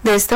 दोस्तों,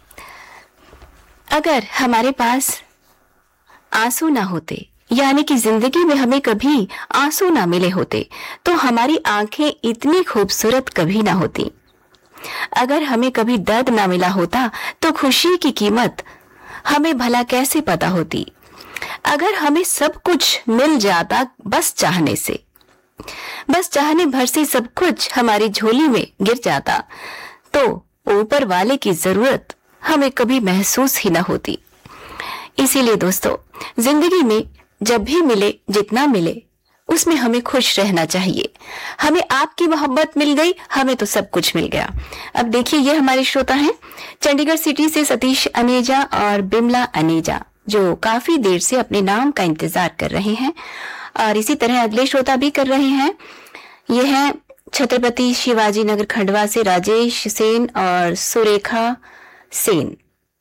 अगर हमारे पास आंसू ना होते, यानी कि जिंदगी में हमें कभी आंसू ना मिले होते, तो हमारी आंखें इतनी खूबसूरत कभी ना होती। अगर हमें कभी दर्द ना मिला होता, तो खुशी की कीमत हमें भला कैसे पता होती। अगर हमें सब कुछ मिल जाता बस चाहने से, बस चाहने भर से सब कुछ हमारी झोली में गिर जाता, तो ऊपर वाले की जरूरत हमें कभी महसूस ही ना होती। इसीलिए दोस्तों, जिंदगी में जब भी मिले, जितना मिले, उसमें हमें खुश रहना चाहिए। हमें आपकी मोहब्बत मिल गई, हमें तो सब कुछ मिल गया। अब देखिए, ये हमारे श्रोता हैं चंडीगढ़ सिटी से सतीश अनेजा और बिमला अनेजा, जो काफी देर से अपने नाम का इंतजार कर रहे हैं। और इसी तरह अगले श्रोता भी कर रहे हैं। ये हैं छत्रपति शिवाजी नगर खंडवा से राजेश सेन और सुरेखा सेन।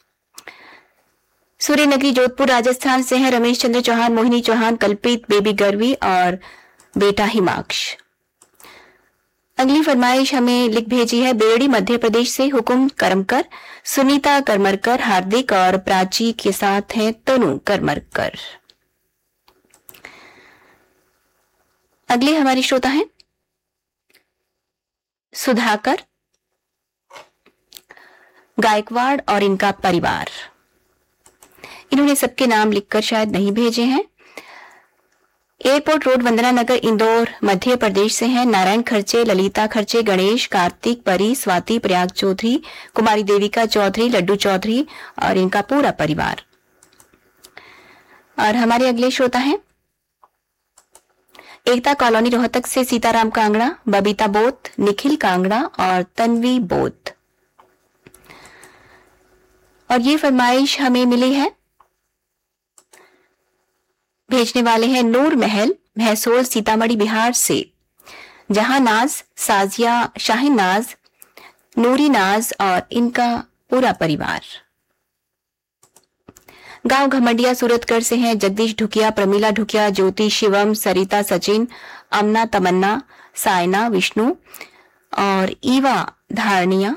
सूर्यनगरी जोधपुर राजस्थान से हैं रमेश चंद्र चौहान, मोहिनी चौहान, कल्पित, बेबी गर्वी और बेटा हिमाक्ष। अगली फरमाइश हमें लिख भेजी है बेड़ी मध्य प्रदेश से हुकुम करमकर, सुनीता करमरकर, हार्दिक और प्राची के साथ हैं तनु करमरकर। अगले हमारी श्रोता हैं सुधाकर गायकवाड़ और इनका परिवार। इन्होंने सबके नाम लिखकर शायद नहीं भेजे हैं। एयरपोर्ट रोड, वंदना नगर, इंदौर, मध्य प्रदेश से हैं नारायण खर्चे, ललिता खर्चे, गणेश, कार्तिक, परी, स्वाति, प्रयाग चौधरी, कुमारी देविका चौधरी, लड्डू चौधरी और इनका पूरा परिवार। और हमारे अगले श्रोता हैं एकता कॉलोनी रोहतक से सीताराम कांगड़ा, बबीता बोत, निखिल कांगड़ा और तन्वी बोत। और ये फरमाइश हमें मिली है, भेजने वाले हैं नूर महल, महसोल, सीतामढ़ी, बिहार से जहां नाज, साजिया, शाहीन नाज, नूरी नाज और इनका पूरा परिवार। गांव घमंडिया सूरतगढ़ से हैं जगदीश ढुकिया, प्रमीला ढुकिया, ज्योति, शिवम, सरिता, सचिन, अमना, तमन्ना, सायना, विष्णु और ईवा धारणिया।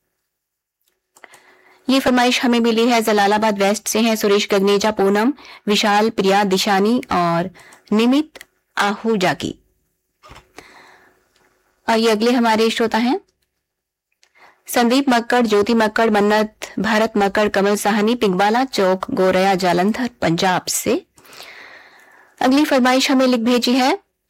ये फरमाइश हमें मिली है जलालाबाद वेस्ट से हैं सुरेश गगनेजा, पूनम, विशाल, प्रिया, दिशानी और निमित आहूजा की। और ये अगले हमारे श्रोता हैं संदीप मक्कड़, ज्योति मक्कड़, मन्नत, भारत मक्कड़, कमल साहनी, पिंगवाला चौक, गोरया, जालंधर, पंजाब से। अगली फरमाइश हमें लिख भेजी है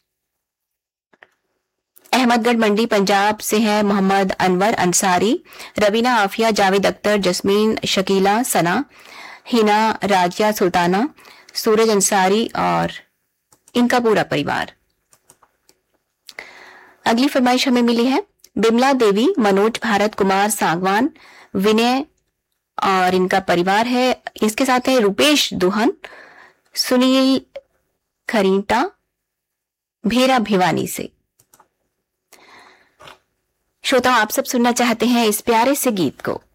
अहमदगढ़ मंडी, पंजाब से है मोहम्मद अनवर अंसारी, रवीना आफिया, जावेद अख्तर, जस्मीन, शकीला, सना, हिना, राजिया, सुल्ताना, सूरज अंसारी और इनका पूरा परिवार। अगली फरमाइश हमें मिली है बिमला देवी, मनोज, भारत कुमार, सागवान, विनय और इनका परिवार है। इसके साथ है रूपेश दुहन, सुनील खरीटा, भेरा भिवानी से। श्रोता, आप सब सुनना चाहते हैं इस प्यारे से गीत को।